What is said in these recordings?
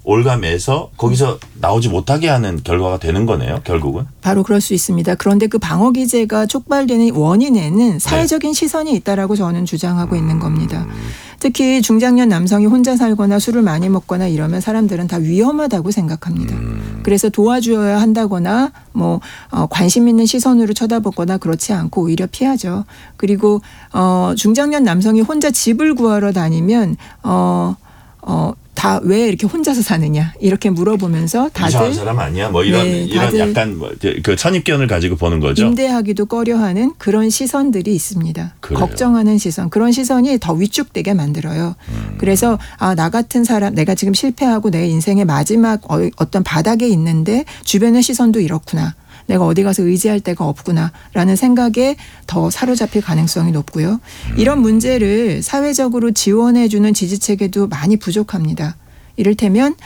올가매서 거기서 나오지 못하게 하는 결과가 되는 거네요. 결국은. 바로 그럴 수 있습니다. 그런데 그 방어 기제가 촉발되는 원인에는 사회적인 시선이 있다라고 저는 주장하고 있는 겁니다. 특히 중장년 남성이 혼자 살거나 술을 많이 먹거나 이러면 사람들은 다 위험하다고 생각합니다. 그래서 도와줘야 한다거나 뭐 관심 있는 시선으로 쳐다보거나 그렇지 않고 오히려 피하죠. 그리고 중장년 남성이 혼자 집을 구하러 다니면 다 왜 이렇게 혼자서 사느냐 이렇게 물어보면서 다들 이상한 사람 아니야? 뭐 이런 이런 약간 그 선입견을 가지고 보는 거죠. 임대하기도 꺼려하는 그런 시선들이 있습니다. 그래요. 걱정하는 시선, 그런 시선이 더 위축되게 만들어요. 그래서 나 같은 사람, 내가 지금 실패하고 내 인생의 마지막 어떤 바닥에 있는데 주변의 시선도 이렇구나. 내가 어디 가서 의지할 데가 없구나라는 생각에 더 사로잡힐 가능성이 높고요. 이런 문제를 사회적으로 지원해 주는 지지체계도 많이 부족합니다. 이를테면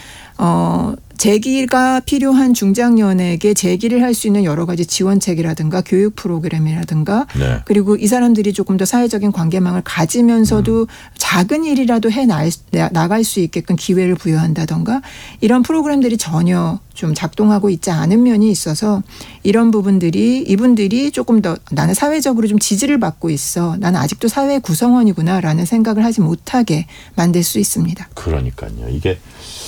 재기가 필요한 중장년에게 재기를 할 수 있는 여러 가지 지원책이라든가 교육 프로그램이라든가 그리고 이 사람들이 조금 더 사회적인 관계망을 가지면서도 작은 일이라도 해 나갈 수 있게끔 기회를 부여한다든가 이런 프로그램들이 전혀 좀 작동하고 있지 않은 면이 있어서 이런 부분들이 이분들이 조금 더 나는 사회적으로 좀 지지를 받고 있어. 나는 아직도 사회의 구성원이구나라는 생각을 하지 못하게 만들 수 있습니다. 그러니까요. 이게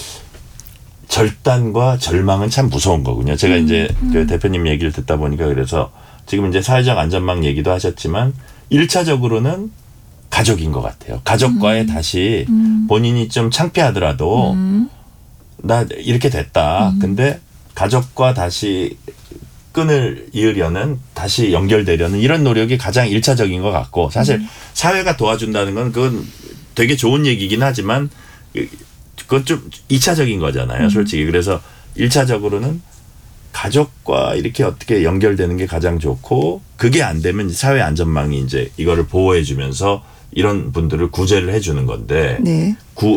절단과 절망은 참 무서운 거군요. 제가 이제 그 대표님 얘기를 듣다 보니까 그래서 지금 이제 사회적 안전망 얘기도 하셨지만 1차적으로는 가족인 것 같아요. 가족과의 다시 본인이 좀 창피하더라도 나 이렇게 됐다. 근데 가족과 다시 끈을 이으려는 다시 연결되려는 이런 노력이 가장 1차적인 것 같고 사실 사회가 도와준다는 건 그건 되게 좋은 얘기긴 하지만 그건 좀 2차적인 거잖아요. 솔직히. 그래서 1차적으로는 가족과 이렇게 어떻게 연결되는 게 가장 좋고 그게 안 되면 사회 안전망이 이제 이거를 보호해 주면서 이런 분들을 구제를 해 주는 건데 네.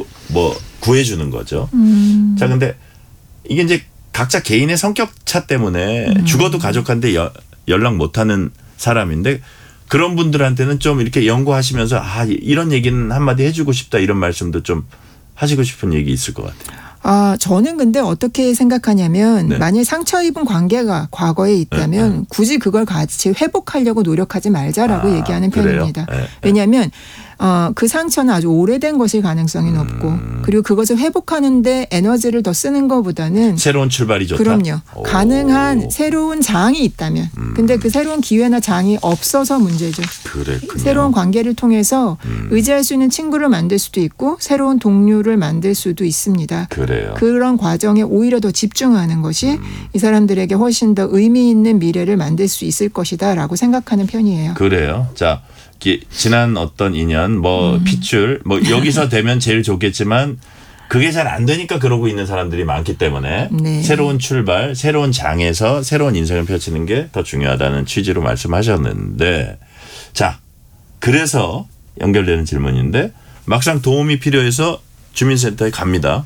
구해 주는 거죠. 자, 근데 이게 이제 각자 개인의 성격 차 때문에 죽어도 가족한테 연락 못 하는 사람인데 그런 분들한테는 좀 이렇게 연구하시면서 이런 얘기는 한마디 해 주고 싶다 이런 말씀도 좀 하시고 싶은 얘기 있을 것 같아요. 저는 근데 어떻게 생각하냐면 만약 상처 입은 관계가 과거에 있다면 굳이 그걸 같이 회복하려고 노력하지 말자라고 얘기하는 편입니다. 왜냐하면 그 상처는 아주 오래된 것일 가능성이 높고 그리고 그것을 회복하는데 에너지를 더 쓰는 것보다는 새로운 출발이 좋다. 그럼요. 가능한 새로운 장이 있다면 근데 그 새로운 기회나 장이 없어서 문제죠. 그랬군요. 새로운 관계를 통해서 의지할 수 있는 친구를 만들 수도 있고 새로운 동료를 만들 수도 있습니다. 그래요. 그런 과정에 오히려 더 집중하는 것이 이 사람들에게 훨씬 더 의미 있는 미래를 만들 수 있을 것이다라고 생각하는 편이에요. 그래요. 자, 지난 어떤 인연, 핏줄, 여기서 되면 제일 좋겠지만 그게 잘 안 되니까 그러고 있는 사람들이 많기 때문에 새로운 출발, 새로운 장에서 새로운 인생을 펼치는 게 더 중요하다는 취지로 말씀하셨는데 자, 그래서 연결되는 질문인데 막상 도움이 필요해서 주민센터에 갑니다.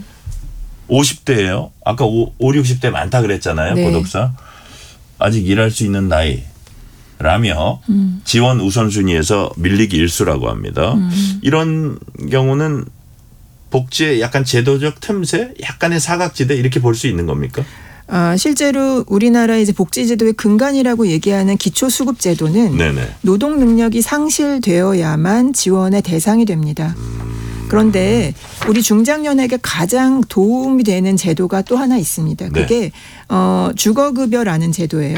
50대예요. 아까 60대 많다 그랬잖아요. 고독사. 아직 일할 수 있는 나이. 라며 지원 우선순위에서 밀리기 일수라고 합니다. 이런 경우는 복지의 약간 제도적 틈새, 약간의 사각지대 이렇게 볼 수 있는 겁니까? 실제로 우리나라 이제 복지제도의 근간이라고 얘기하는 기초수급제도는 노동 능력이 상실되어야만 지원의 대상이 됩니다. 그런데 우리 중장년에게 가장 도움이 되는 제도가 또 하나 있습니다. 그게 주거급여라는 제도예요.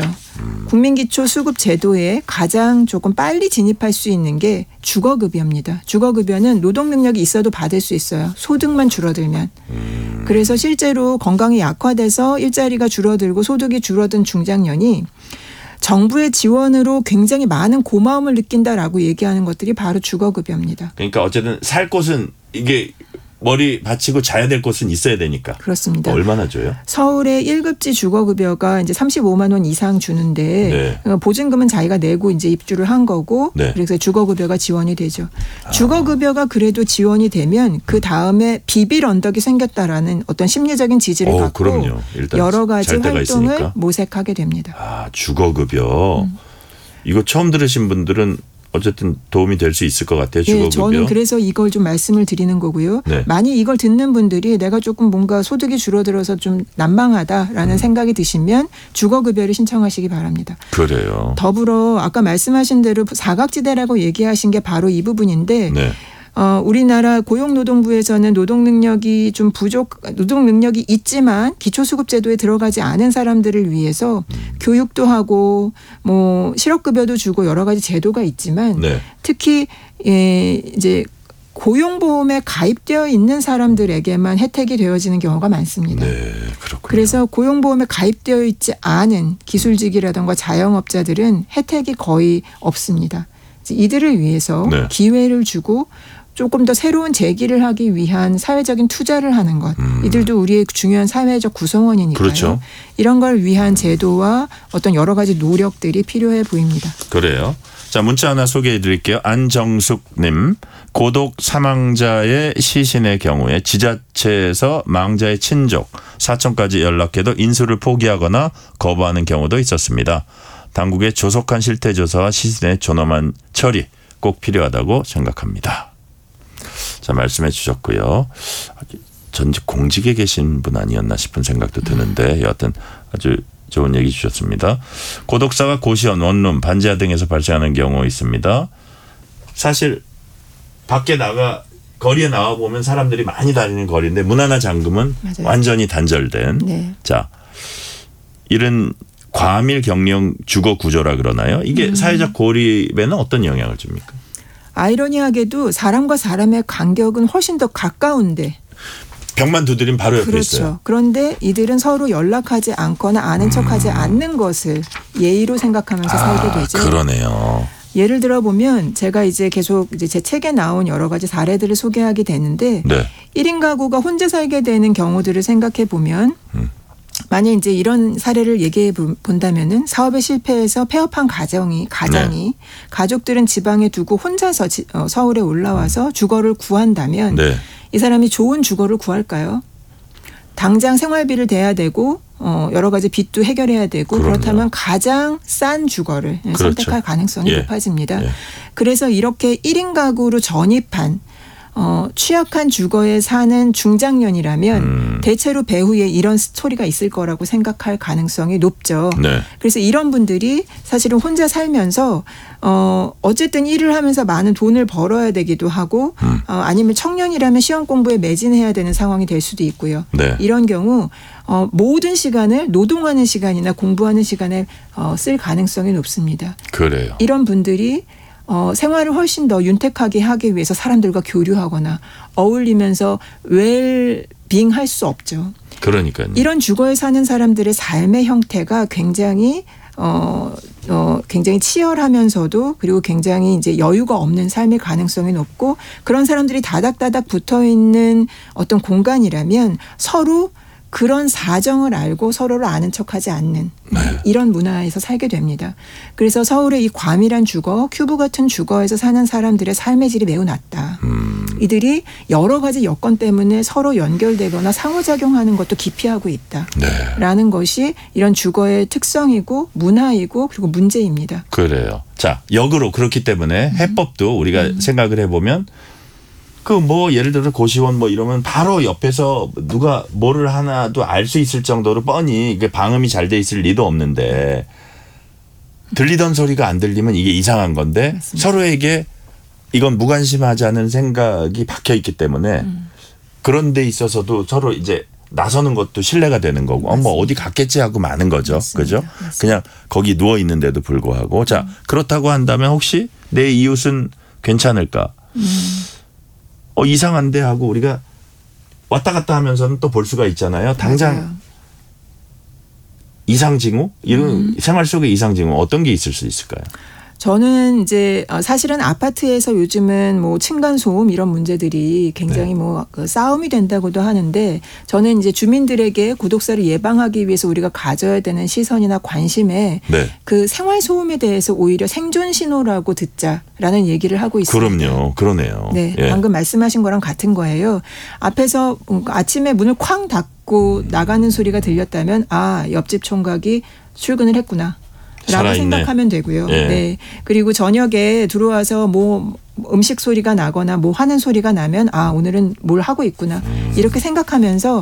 국민기초수급제도에 가장 조금 빨리 진입할 수 있는 게 주거급여입니다. 주거급여는 노동 능력이 있어도 받을 수 있어요. 소득만 줄어들면. 그래서 실제로 건강이 약화돼서 일자리가 줄어들고 소득이 줄어든 중장년이 정부의 지원으로 굉장히 많은 고마움을 느낀다라고 얘기하는 것들이 바로 주거급여입니다. 그러니까 어쨌든 살 곳은 이게 머리 받치고 자야 될 곳은 있어야 되니까. 그렇습니다. 얼마나 줘요? 서울의 1급지 주거급여가 이제 35만 원 이상 주는데 보증금은 자기가 내고 이제 입주를 한 거고 그래서 주거급여가 지원이 되죠. 주거급여가 그래도 지원이 되면 그 다음에 비빌 언덕이 생겼다라는 어떤 심리적인 지지를 받고 여러 가지 활동을 있으니까. 모색하게 됩니다. 주거급여. 이거 처음 들으신 분들은 어쨌든 도움이 될 수 있을 것 같아요. 주거급여. 네, 저는 그래서 이걸 좀 말씀을 드리는 거고요. 네. 만약 이걸 듣는 분들이 내가 조금 뭔가 소득이 줄어들어서 좀 난망하다라는 생각이 드시면 주거급여를 신청하시기 바랍니다. 그래요. 더불어 아까 말씀하신 대로 사각지대라고 얘기하신 게 바로 이 부분인데 네. 우리나라 고용노동부에서는 노동 능력이 있지만 기초수급제도에 들어가지 않은 사람들을 위해서 교육도 하고 뭐 실업급여도 주고 여러 가지 제도가 있지만 네. 특히 이제 고용보험에 가입되어 있는 사람들에게만 혜택이 되어지는 경우가 많습니다. 네, 그렇군요. 그래서 고용보험에 가입되어 있지 않은 기술직이라든가 자영업자들은 혜택이 거의 없습니다. 이들을 위해서 네. 기회를 주고 조금 더 새로운 재기를 하기 위한 사회적인 투자를 하는 것. 이들도 우리의 중요한 사회적 구성원이니까요. 그렇죠. 이런 걸 위한 제도와 어떤 여러 가지 노력들이 필요해 보입니다. 그래요. 자, 문자 하나 소개해 드릴게요. 안정숙님. 고독 사망자의 시신의 경우에 지자체에서 망자의 친족, 사촌까지 연락해도 인수를 포기하거나 거부하는 경우도 있었습니다. 당국의 조속한 실태조사와 시신의 존엄한 처리 꼭 필요하다고 생각합니다. 자, 말씀해 주셨고요. 전직 공직에 계신 분 아니었나 싶은 생각도 드는데 여하튼 아주 좋은 얘기 주셨습니다. 고독사가 고시원, 원룸, 반지하 등에서 발생하는 경우 있습니다. 사실 밖에 거리에 나와 보면 사람들이 많이 다니는 거리인데 문 하나 잠그면 맞아요. 완전히 단절된. 네. 자, 이런 과밀 경영 주거 구조라 그러나요? 이게 사회적 고립에는 어떤 영향을 줍니까? 아이러니하게도 사람과 사람의 간격은 훨씬 더 가까운데 벽만 두드리면 바로 옆에 그렇죠. 있어요. 그런데 이들은 서로 연락하지 않거나 아는 척하지 않는 것을 예의로 생각하면서 살게 되죠. 그러네요. 예를 들어 보면 제가 이제 계속 이제 제 책에 나온 여러 가지 사례들을 소개하게 되는데 네. 1인 가구가 혼자 살게 되는 경우들을 생각해 보면 만약 이제 이런 사례를 얘기해 본다면은 사업에 실패해서 폐업한 가정이 가족들은 지방에 두고 혼자서 서울에 올라와서 주거를 구한다면 네. 이 사람이 좋은 주거를 구할까요? 당장 생활비를 대야 되고 여러 가지 빚도 해결해야 되고 그럼요. 그렇다면 가장 싼 주거를 그렇죠. 선택할 가능성이 예. 높아집니다. 예. 그래서 이렇게 1인 가구로 전입한 취약한 주거에 사는 중장년이라면 대체로 배후에 이런 스토리가 있을 거라고 생각할 가능성이 높죠. 네. 그래서 이런 분들이 사실은 혼자 살면서 어쨌든 일을 하면서 많은 돈을 벌어야 되기도 하고 아니면 청년이라면 시험 공부에 매진해야 되는 상황이 될 수도 있고요. 네. 이런 경우 모든 시간을 노동하는 시간이나 공부하는 시간에 쓸 가능성이 높습니다. 그래요. 이런 분들이 생활을 훨씬 더 윤택하게 하기 위해서 사람들과 교류하거나 어울리면서 웰빙할 수 없죠. 그러니까요. 이런 주거에 사는 사람들의 삶의 형태가 굉장히 굉장히 치열하면서도 그리고 굉장히 이제 여유가 없는 삶의 가능성이 높고 그런 사람들이 다닥다닥 붙어 있는 어떤 공간이라면 서로 그런 사정을 알고 서로를 아는 척하지 않는 이런 문화에서 살게 됩니다. 그래서 서울의 이 과밀한 주거, 큐브 같은 주거에서 사는 사람들의 삶의 질이 매우 낮다. 이들이 여러 가지 여건 때문에 서로 연결되거나 상호작용하는 것도 기피하고 있다라는 것이 이런 주거의 특성이고 문화이고 그리고 문제입니다. 그래요. 자, 역으로 그렇기 때문에 해법도 우리가 생각을 해보면 예를 들어 고시원 이러면 바로 옆에서 누가 뭐를 하나도 알 수 있을 정도로 뻔히 이게 방음이 잘 돼 있을 리도 없는데 들리던 소리가 안 들리면 이게 이상한 건데 맞습니다. 서로에게 이건 무관심하자는 생각이 박혀 있기 때문에 그런 데 있어서도 서로 이제 나서는 것도 신뢰가 되는 거고 어디 갔겠지 하고 마는 거죠. 맞습니다. 그죠? 맞습니다. 그냥 거기 누워 있는데도 불구하고 자, 그렇다고 한다면 혹시 내 이웃은 괜찮을까? 이상한데 하고 우리가 왔다 갔다 하면서는 또 볼 수가 있잖아요. 당장 맞아요. 이상징후? 이런 생활 속의 이상징후 어떤 게 있을 수 있을까요? 저는 이제 사실은 아파트에서 요즘은 층간 소음 이런 문제들이 굉장히 그 싸움이 된다고도 하는데 저는 이제 주민들에게 고독사를 예방하기 위해서 우리가 가져야 되는 시선이나 관심에 그 생활 소음에 대해서 오히려 생존 신호라고 듣자라는 얘기를 하고 있습니다. 그럼요. 그러네요. 네, 예. 방금 말씀하신 거랑 같은 거예요. 앞에서 아침에 문을 쾅 닫고 나가는 소리가 들렸다면 옆집 총각이 출근을 했구나. 살아있네. 생각하면 되고요. 예. 네. 그리고 저녁에 들어와서 뭐 음식 소리가 나거나 뭐 하는 소리가 나면 아 오늘은 뭘 하고 있구나 이렇게 생각하면서